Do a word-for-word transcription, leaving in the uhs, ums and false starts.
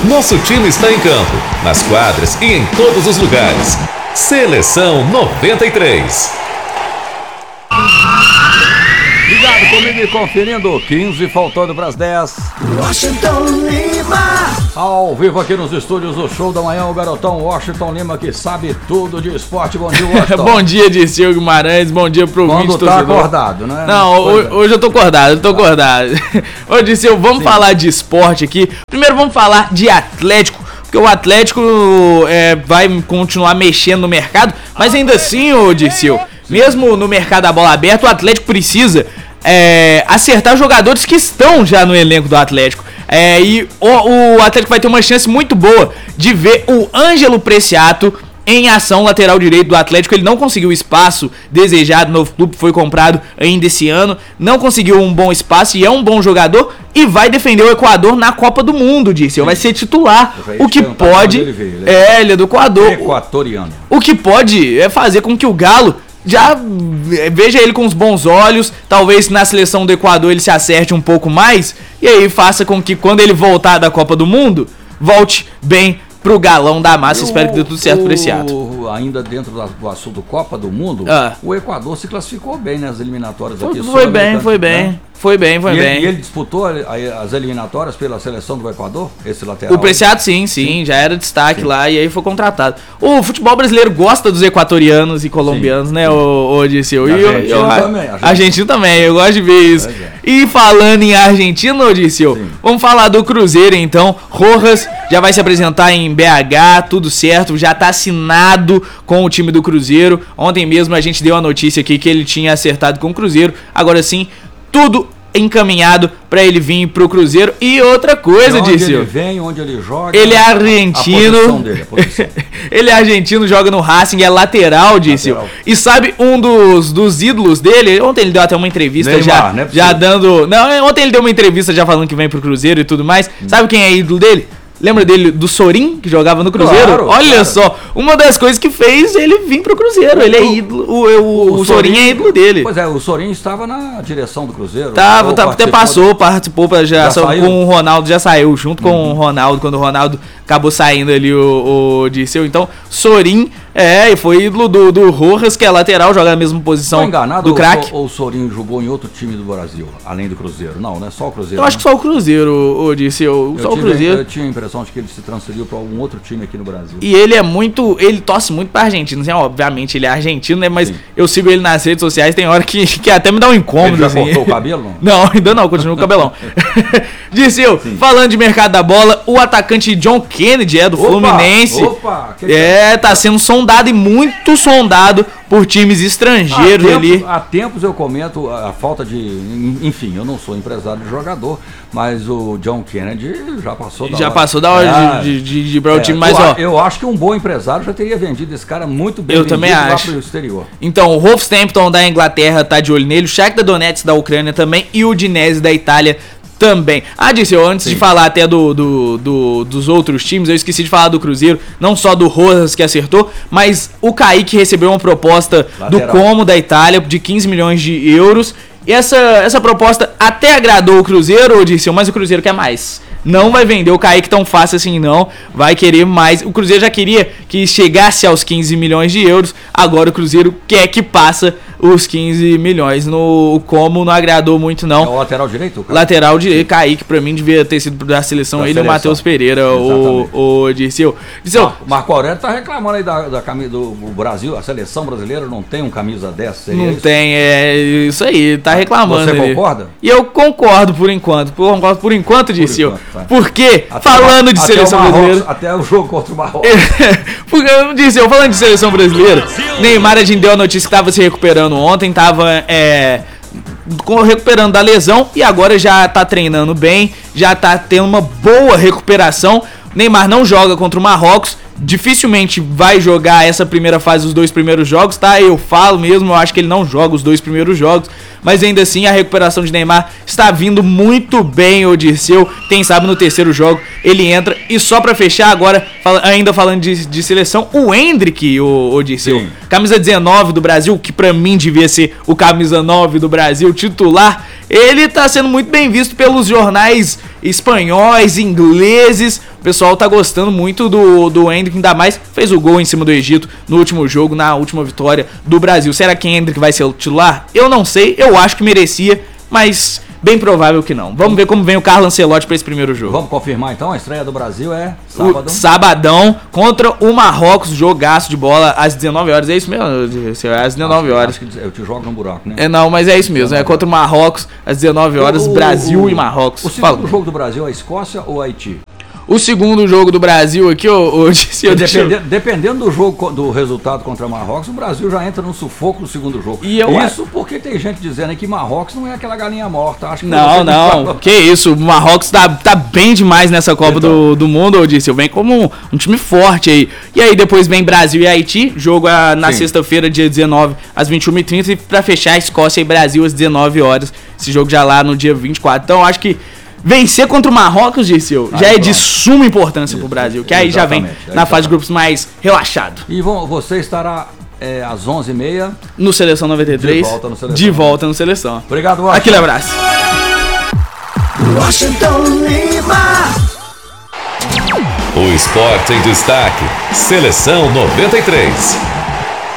Nosso time está em campo, nas quadras e em todos os lugares. Seleção noventa e três. Ligado comigo e conferindo, quinze faltando para as dez. Washington Lima. Ao vivo aqui nos estúdios do Show da Manhã, o garotão Washington Lima, que sabe tudo de esporte. Bom dia, Washington. Bom dia, Dirceu Guimarães, bom dia pro Quando ouvinte tá torcedor. acordado, né? Não, hoje, hoje eu tô acordado, eu tô acordado. Ô, Dirceu, vamos Sim. falar de esporte aqui. Primeiro vamos falar de Atlético, porque o Atlético é, vai continuar mexendo no mercado, mas ainda assim, ô Dirceu, mesmo no mercado da bola aberta, o Atlético precisa é, acertar jogadores que estão já no elenco do Atlético. É, e o, o Atlético vai ter uma chance muito boa de ver o Ângelo Preciato em ação, lateral direito do Atlético. Ele não conseguiu o espaço desejado, o novo clube foi comprado ainda esse ano, não conseguiu um bom espaço e é um bom jogador e vai defender o Equador na Copa do Mundo, disse. Vai ser titular, o que pode... Ele veio, ele é, ele é do Equador. Equatoriano. O, o que pode é fazer com que o Galo já veja ele com os bons olhos, talvez na seleção do Equador ele se acerte um pouco mais, e aí faça com que quando ele voltar da Copa do Mundo, volte bem pro galão da massa. Eu, Espero que dê tudo certo por esse ato. Ainda dentro do assunto Copa do Mundo, ah. o Equador se classificou bem nas eliminatórias aqui. Foi, foi bem, foi bem. Né? Foi bem, foi e bem. Ele, e ele disputou as eliminatórias pela seleção do Equador, esse lateral? O Preciado sim, sim, sim, já era destaque sim. lá e aí foi contratado. O futebol brasileiro gosta dos equatorianos e colombianos, sim, né, o, o Dirceu? E argentino eu, eu, também. Argentino. argentino também, eu gosto de ver isso. É. E falando em Argentina, ô Dirceu, vamos falar do Cruzeiro então. Rojas já vai se apresentar em B H, tudo certo, já tá assinado com o time do Cruzeiro. Ontem mesmo a gente deu a notícia aqui que ele tinha acertado com o Cruzeiro. Agora sim, tudo encaminhado para ele vir pro Cruzeiro. E outra coisa, Dirceu, ele vem, onde ele joga. Ele é argentino. A posição dele, a posição. Ele é argentino, joga no Racing, é lateral, Dirceu. E sabe um dos, dos ídolos dele? Ontem ele deu até uma entrevista Neymar, já, né, já dando. Não, ontem ele deu uma entrevista já falando que vem pro Cruzeiro e tudo mais. Hum. Sabe quem é ídolo dele? Lembra dele do Sorin, que jogava no Cruzeiro? Claro, Olha claro. só, uma das coisas que fez ele vir pro Cruzeiro. Ele é ídolo, o, o, o, o Sorin é ídolo dele. Pois é, o Sorin estava na direção do Cruzeiro. Tava, tava até passou, do... participou, pra já, já com o Ronaldo, já saiu junto com uhum. o Ronaldo, quando o Ronaldo acabou saindo ali o, o Dirceu. Então, Sorin, é, foi ídolo do, do Rojas, que é lateral, joga na mesma posição enganado, do craque. Ou o Sorin jogou em outro time do Brasil, além do Cruzeiro? Não, não é só o Cruzeiro. Eu acho que só o Cruzeiro, o Dirceu, só eu o tive, Cruzeiro. Eu tinha a impressão de que ele se transferiu para algum outro time aqui no Brasil. E ele é muito, ele torce muito pra Argentina, assim, obviamente ele é argentino, né, mas Sim. eu sigo ele nas redes sociais, tem hora que, que até me dá um incômodo. Ele já assim. cortou o cabelo? Não, ainda não, continua o cabelão. Dirceu, Sim. falando de mercado da bola, o atacante John Kennedy é do opa, Fluminense. Opa, que é, tá sendo sondado e muito sondado por times estrangeiros há tempos, ali. Há tempos eu comento a, a falta de... Enfim, eu não sou empresário de jogador, mas o John Kennedy já passou da já hora. passou da hora é, de, de, de ir para o é, time, mas eu, ó... Eu acho que um bom empresário já teria vendido esse cara muito bem eu também acho. lá pro exterior. Então, o Wolverhampton da Inglaterra tá de olho nele, o Shakhtar Donetsk da Ucrânia também e o Udinese da Itália também. Ah, Dirceu, antes Sim. de falar até do, do, do, dos outros times, eu esqueci de falar do Cruzeiro, não só do Rojas que acertou, mas o Kaique recebeu uma proposta Lateral. do Como da Itália de quinze milhões de euros. E essa, essa proposta até agradou o Cruzeiro, Dirceu, mas o Cruzeiro quer mais. Não vai vender o Kaique tão fácil assim não, vai querer mais. O Cruzeiro já queria que chegasse aos quinze milhões de euros, agora o Cruzeiro quer que passa os quinze milhões. No Como não agradou muito não. É o lateral direito? O lateral direito, Kaique pra mim devia ter sido da seleção, da ele e o Matheus Pereira, o, o Dirceu. Dirceu. O Marco Aurélio tá reclamando aí da, da camisa do Brasil, a seleção brasileira não tem um camisa dessa? Não isso? tem, é isso aí, tá reclamando. Você ele. concorda? E eu concordo por enquanto, eu concordo por enquanto, Dirceu. Por enquanto, tá. Porque, até falando de seleção Marrocos, brasileira... Até o jogo contra o Marrocos. Porque, Dirceu, falando de seleção brasileira, Neymar, a gente deu a notícia que tava se recuperando ontem, tava é, recuperando da lesão e agora já tá treinando bem, já tá tendo uma boa recuperação. Neymar não joga contra o Marrocos, dificilmente vai jogar essa primeira fase, os dois primeiros jogos, tá? Eu falo mesmo, eu acho que ele não joga os dois primeiros jogos, mas ainda assim a recuperação de Neymar está vindo muito bem, o Dirceu. Quem sabe no terceiro jogo ele entra. E só pra fechar agora, fala, ainda falando de, de seleção, o Endrick, o, o Dirceu, Sim. camisa dezenove do Brasil, que pra mim devia ser o camisa nove do Brasil, titular, ele tá sendo muito bem visto pelos jornais espanhóis, ingleses. O pessoal tá gostando muito do, do Endrick, ainda mais fez o gol em cima do Egito no último jogo, na última vitória do Brasil. Será que Endrick vai ser o titular? Eu não sei, eu acho que merecia, mas bem provável que não. Vamos ver como vem o Carlo Ancelotti para esse primeiro jogo. Vamos confirmar então, a estreia do Brasil é sábado. O sabadão contra o Marrocos, jogaço de bola às dezenove horas. É isso mesmo? É às dezenove horas. Acho que eu te jogo no buraco, né? É, não, mas é isso mesmo. É contra o Marrocos às dezenove horas, O- o- Brasil o- e Marrocos. O segundo Fala. jogo do Brasil é Escócia ou Haiti? O segundo jogo do Brasil aqui, ô, ô, disse, eu, deixa eu- Dependendo, dependendo do jogo, co- do resultado contra Marrocos, o Brasil já entra no sufoco no segundo jogo. E eu Isso porque tem gente dizendo aí que Marrocos não é aquela galinha morta. Acho que Não, você não, fala. que isso, o Marrocos tá, tá bem demais nessa Copa Então. do, do Mundo, eu disse, eu venho como um, um time forte aí. E aí depois vem Brasil e Haiti, jogo a, na Sim. sexta-feira, dia dezenove, às vinte e uma e trinta, e pra fechar Escócia e Brasil às dezenove horas, esse jogo já lá no dia vinte e quatro. Então eu acho que vencer contra o Marrocos, disse eu, já Aí, é de pronto. suma importância pro Brasil, que aí já vem Exatamente, aí na já fase de tá. grupos mais relaxado. E vão, você estará é, às onze e meia. No Seleção noventa e três, De volta no Seleção. de volta no Seleção. Obrigado, Washington. Aquele abraço. Washington Lima. O esporte em destaque. Seleção noventa e três.